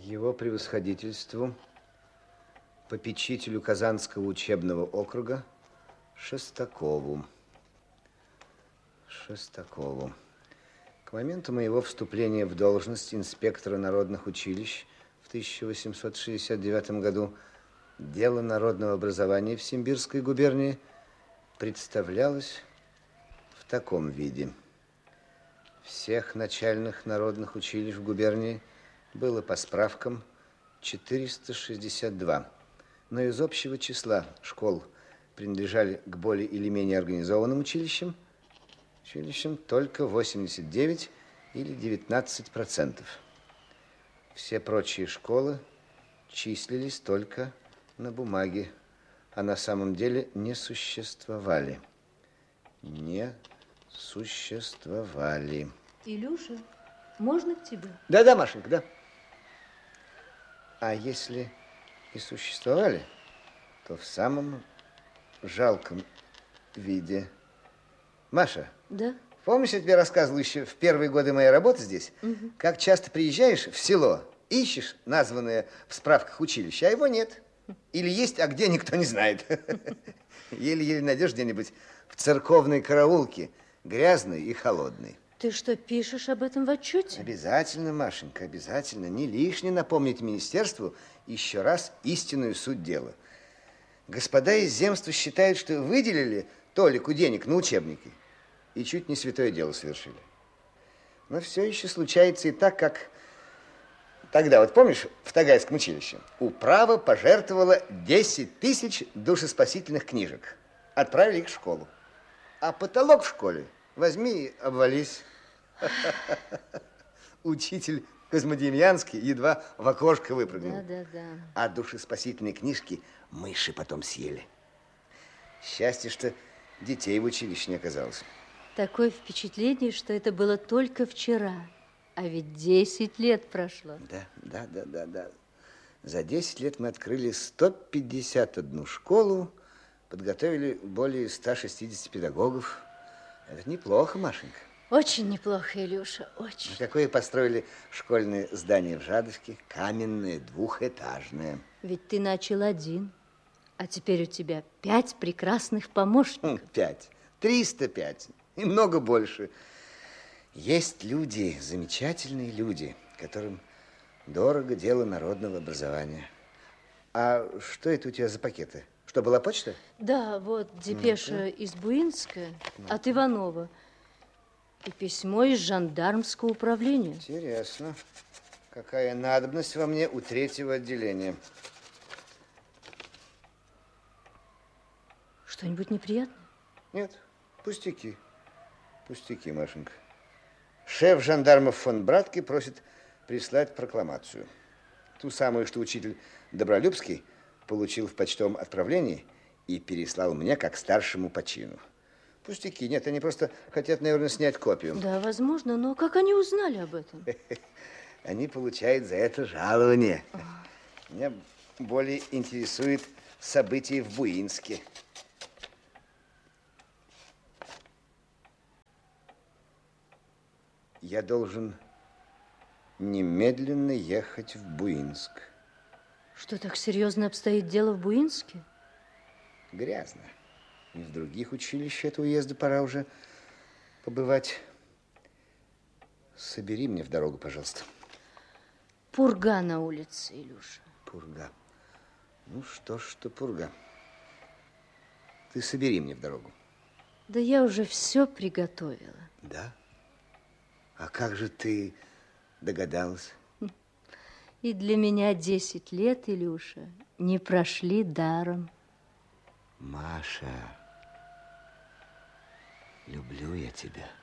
Его превосходительству, попечителю Казанского учебного округа Шестакову. К моменту моего вступления в должность инспектора народных училищ в 1869 году дело народного образования в Симбирской губернии представлялось в таком виде. Всех начальных народных училищ в губернии было по справкам 462, но из общего числа школ принадлежали к более или менее организованным училищам только 89 или 19%. Все прочие школы числились только на бумаге, а на самом деле не существовали. Илюша, можно к тебе? Да, Машенька, да. А если и существовали, то в самом жалком виде. Маша. Да? Помнишь, я тебе рассказывал еще в первые годы моей работы здесь, как часто приезжаешь в село, ищешь названное в справках училище, а его нет. Или есть, а где никто не знает. Еле-еле найдешь где-нибудь в церковной караулке, грязной и холодной. Ты что, пишешь об этом в отчете? Обязательно, Машенька, обязательно. Не лишне напомнить министерству еще раз истинную суть дела. Господа из земства считают, что выделили толику денег на учебники и чуть не святое дело совершили. Но все еще случается и так, как тогда, вот помнишь, в Тагайском училище управа пожертвовала 10 тысяч душеспасительных книжек. Отправили их в школу. А потолок в школе возьми и обвались. Учитель Козьмодемьянский едва в окошко выпрыгнул. Да. А душеспасительные книжки мыши потом съели. Счастье, что детей в училище не оказалось. Такое впечатление, что это было только вчера. А ведь 10 лет прошло. Да. За 10 лет мы открыли 151 школу, подготовили более 160 педагогов. Это неплохо, Машенька. Очень неплохо, Илюша, очень. Какое построили школьное здание в Жадовке? Каменное, двухэтажное. Ведь ты начал один, а теперь у тебя 5 прекрасных помощников. 5. 305. И много больше. Есть люди, замечательные люди, которым дорого дело народного образования. А что это у тебя за пакеты? Что, была почта? Да, вот депеша из Буинска от Иванова. И письмо из жандармского управления. Интересно. Какая надобность во мне у 3-го отделения? Что-нибудь неприятное? Нет, пустяки. Пустяки, Машенька. Шеф жандармов фон Братки просит прислать прокламацию. Ту самую, что учитель Добролюбский получил в почтовом отправлении и переслал мне как старшему по чину. Пустяки. Нет, они просто хотят, наверное, снять копию. Да, возможно, но как они узнали об этом? Они получают за это жалование. Меня более интересует события в Буинске. Я должен немедленно ехать в Буинск. Что, так серьезно обстоит дело в Буинске? Грязно. И в других училищах этого уезда пора уже побывать. Собери мне в дорогу, пожалуйста. Пурга на улице, Илюша. Пурга. Ну что пурга. Ты собери мне в дорогу. Да я уже все приготовила. Да? А как же ты догадалась? И для меня 10 лет, Илюша, не прошли даром. Маша, люблю я тебя.